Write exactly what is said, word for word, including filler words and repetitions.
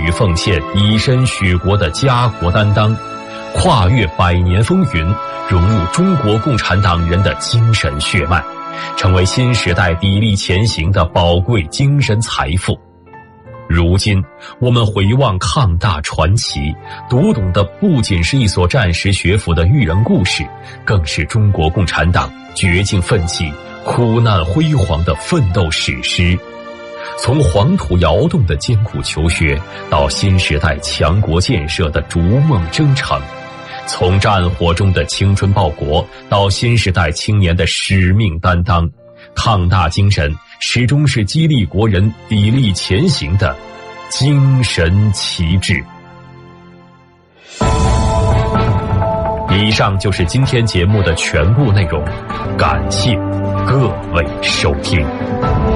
与奉献、以身许国的家国担当，跨越百年风云，融入中国共产党人的精神血脉，成为新时代砥砺前行的宝贵精神财富。如今我们回望抗大传奇，读懂的不仅是一所战时学府的育人故事，更是中国共产党绝境奋起、苦难辉煌的奋斗史诗。从黄土摇动的艰苦求学，到新时代强国建设的逐梦征程，从战火中的青春报国，到新时代青年的使命担当，抗大精神始终是激励国人砥砺前行的精神旗帜。以上就是今天节目的全部内容，感谢各位收听。